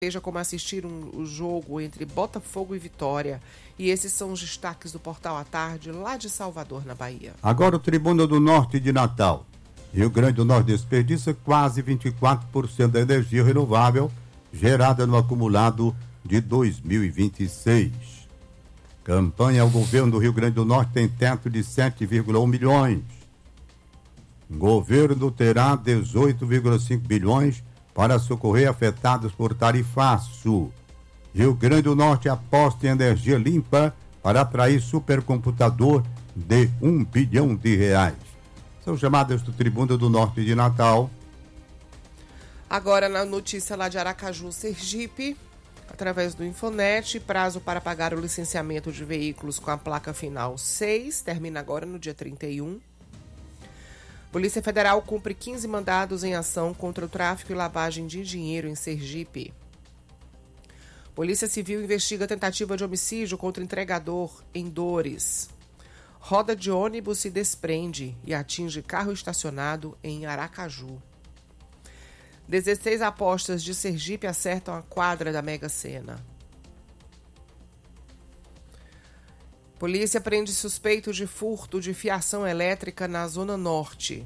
Veja como assistir o jogo entre Botafogo e Vitória. E esses são os destaques do Portal à Tarde, lá de Salvador, na Bahia. Agora o Tribuna do Norte de Natal. Rio Grande do Norte desperdiça quase 24% da energia renovável gerada no acumulado de 2026. Campanha ao governo do Rio Grande do Norte tem teto de 7,1 milhões. Governo terá 18,5 bilhões para socorrer afetados por tarifaço. Rio Grande do Norte aposta em energia limpa para atrair supercomputador de R$1 bilhão. São chamadas do Tribuna do Norte de Natal. Agora na notícia lá de Aracaju, Sergipe, através do Infonet, prazo para pagar o licenciamento de veículos com a placa final 6, termina agora no dia 31. Polícia Federal cumpre 15 mandados em ação contra o tráfico e lavagem de dinheiro em Sergipe. Polícia Civil investiga tentativa de homicídio contra entregador em Dores. Roda de ônibus se desprende e atinge carro estacionado em Aracaju. 16 apostas de Sergipe acertam a quadra da Mega Sena. Polícia prende suspeito de furto de fiação elétrica na Zona Norte.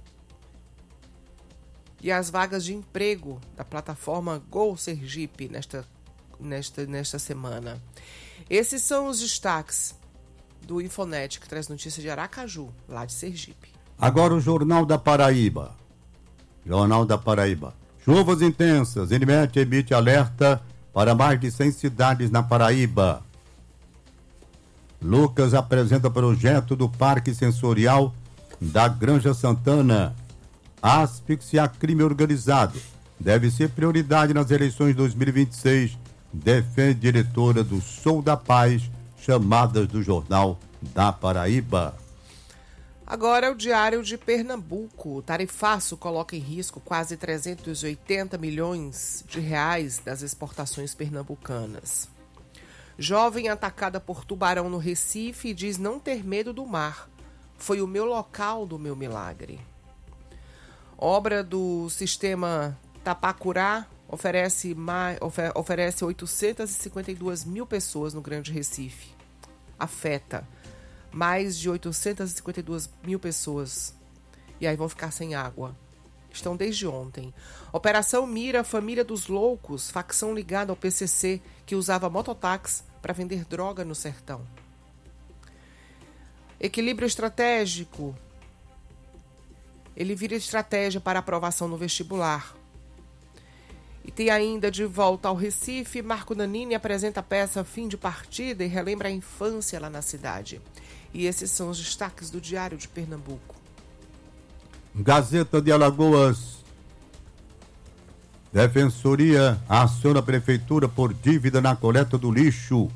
E as vagas de emprego da plataforma Go Sergipe nesta semana. Esses são os destaques do Infonet, que traz notícia de Aracaju, lá de Sergipe. Agora o Jornal da Paraíba. Jornal da Paraíba. Chuvas intensas. INMET emite alerta para mais de 100 cidades na Paraíba. Lucas apresenta projeto do Parque Sensorial da Granja Santana. Asfixiar crime organizado deve ser prioridade nas eleições 2026, defende diretora do Sou da Paz, chamadas do Jornal da Paraíba. Agora é o Diário de Pernambuco. O tarifaço coloca em risco quase 380 milhões de reais das exportações pernambucanas. Jovem atacada por tubarão no Recife diz não ter medo do mar. Foi o meu local do meu milagre. Obra do sistema Tapacurá oferece 852 mil pessoas no Grande Recife. Afeta mais de 852 mil pessoas. E aí vão ficar sem água. Estão desde ontem. Operação mira a família dos loucos, facção ligada ao PCC que usava mototáxi para vender droga no sertão. Equilíbrio estratégico. Ele vira estratégia para aprovação no vestibular. E tem ainda de volta ao Recife, Marco Nanini apresenta a peça Fim de Partida e relembra a infância lá na cidade. E esses são os destaques do Diário de Pernambuco. Gazeta de Alagoas. Defensoria aciona a prefeitura por dívida na coleta do lixo.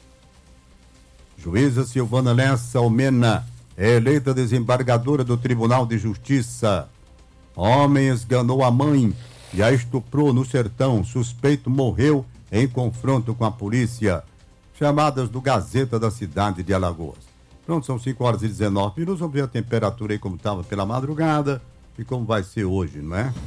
Juíza Silvana Lessa Almena é eleita desembargadora do Tribunal de Justiça. Homem esganou a mãe e a estuprou no sertão. Suspeito morreu em confronto com a polícia. Chamadas do Gazeta da cidade de Alagoas. Pronto, são 5h19. Vamos ver a temperatura aí como estava pela madrugada e como vai ser hoje, não é?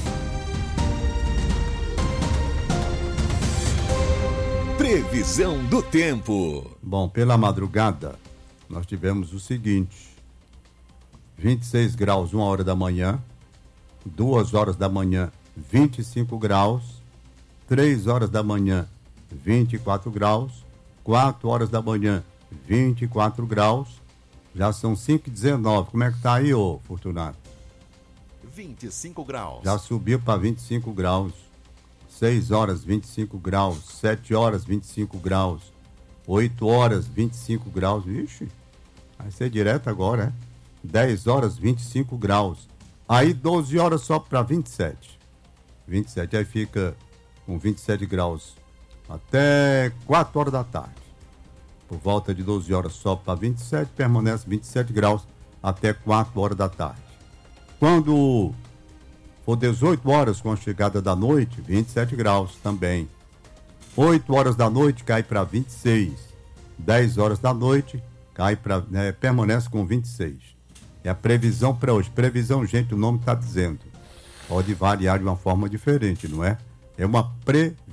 Previsão do tempo. Bom, pela madrugada, nós tivemos o seguinte: 26 graus, 1 hora da manhã, 2 horas da manhã, 25 graus, 3 horas da manhã, 24 graus, 4 horas da manhã, 24 graus, já são 5h19. Como é que tá aí, ô Fortunato? 25 graus. Já subiu para 25 graus. 6 horas, 25 graus. 7 horas, 25 graus. 8 horas, 25 graus. Ixi, vai ser direto agora, é? 10 horas, 25 graus. Aí 12 horas só para 27. 27, aí fica com 27 graus até 4 horas da tarde. Por volta de 12 horas sobe para 27, permanece 27 graus até 4 horas da tarde. Quando for 18 horas com a chegada da noite, 27 graus também. 8 horas da noite cai para 26. 10 horas da noite cai para, permanece com 26. É a previsão para hoje. Previsão, gente, o nome está dizendo. Pode variar de uma forma diferente, não é? É uma previsão.